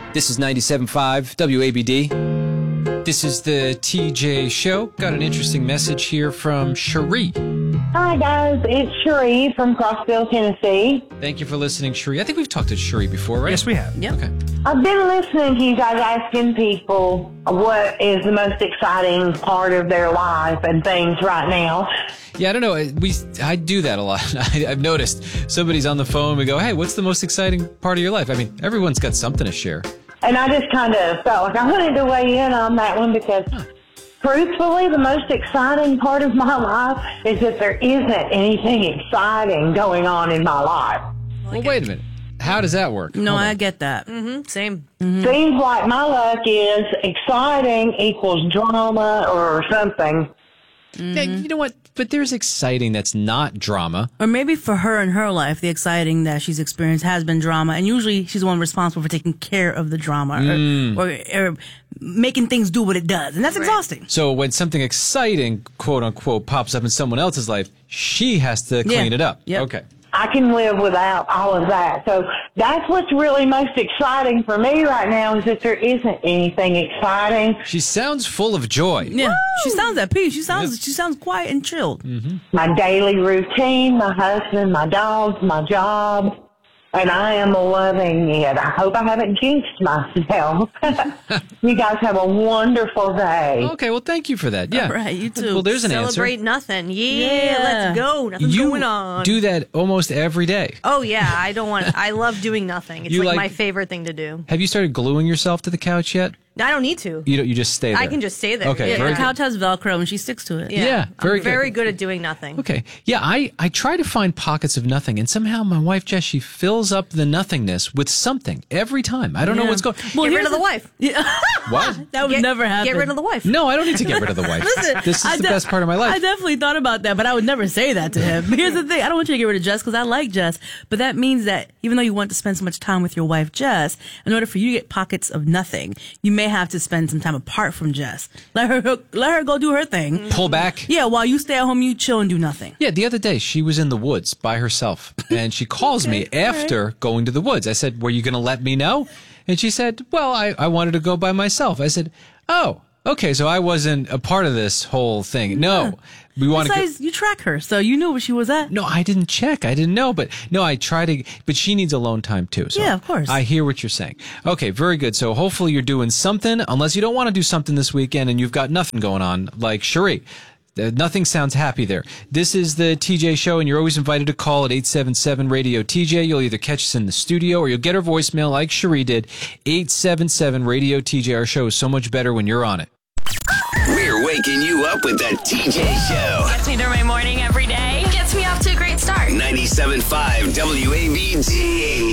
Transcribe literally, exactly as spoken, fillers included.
This is ninety-seven point five W A B D. This is the T J Show. Got an interesting message here from Cherie. Hi, guys. It's Cherie from Crossville, Tennessee. Thank you for listening, Cherie. I think we've talked to Cherie before, right? Yes, we have. Yep. Okay. I've been listening to you guys asking people what is the most exciting part of their life and things right now. Yeah, I don't know. We I do that a lot. I, I've noticed somebody's on the phone. We go, hey, what's the most exciting part of your life? I mean, everyone's got something to share. And I just kind of felt like I wanted to weigh in on that one because, huh. truthfully, the most exciting part of my life is that there isn't anything exciting going on in my life. Well, wait a minute. How does that work? No, Hold I on. get that. Mm-hmm. Same. Mm-hmm. Seems like my luck is exciting equals drama or something. Mm-hmm. Yeah, you know what? But there's exciting that's not drama. Or maybe for her in her life, the exciting that she's experienced has been drama. And usually she's the one responsible for taking care of the drama Mm. or, or, or making things do what it does. And that's Right. exhausting. So when something exciting, quote unquote, pops up in someone else's life, she has to clean Yeah. it up. Yep. Okay. I can live without all of that. So that's what's really most exciting for me right now is that there isn't anything exciting. She sounds full of joy. Yeah. She sounds at peace. She sounds, Yes. she sounds quiet and chilled. Mm-hmm. My daily routine, my husband, my dogs, my job, and I am loving it. I hope I haven't jinxed myself. You guys have a wonderful day. Okay, well, thank you for that. Yeah. All right, you too. Well, there's an Celebrate answer. nothing. Yeah, Yeah. let's go. Nothing's You going on. do that almost every day. Oh, yeah. I don't want I love doing nothing. It's You like, like- my favorite thing to do. Have you started gluing yourself to the couch yet? I don't need to. You don't, you just stay there. I can just stay there. Okay, Yeah, very the good. couch has Velcro and she sticks to it. Yeah. Yeah, very I'm good. very good at doing nothing. Okay. Yeah, I, I try to find pockets of nothing, and somehow my wife, Jess, she fills up the nothingness with something every time. I don't know Yeah. what's going Well, Get rid here's of the the- wife. Yeah. What? That would Get- never happen. Get rid of the wife. No, I don't need to get rid of the wife. Listen, this is I the de- best part of my life. I definitely thought about that, but I would never say that to him. Here's the thing. I don't want you to get rid of Jess because I like Jess. But that means that even though you want to spend so much time with your wife, Jess, in order for you to get pockets of nothing, you may have to spend some time apart from Jess. Let her let her go do her thing. Pull back. Yeah, while you stay at home, you chill and do nothing. Yeah, the other day she was in the woods by herself, and she calls me after going to the woods. I said, were you going to let me know? And she said, well, I, I wanted to go by myself. I said, oh, okay, so I wasn't a part of this whole thing. No, we want to go. Besides, you track her, so you knew where she was at. No, I didn't check. I didn't know. But no, I try to, but she needs alone time too. So Yeah, of course. I hear what you're saying. Okay, very good. So hopefully you're doing something, unless you don't want to do something this weekend and you've got nothing going on, like Cherie. Uh, Nothing sounds happy there. This is the T J Show, and you're always invited to call at eight seven seven radio T J. You'll either catch us in the studio or you'll get our voicemail like Cherie did. eight seven seven radio T J. Our show is so much better when you're on it. We're waking you up with the T J Show. Gets me through my morning every day. Gets me off to a great start. ninety-seven point five W A B D.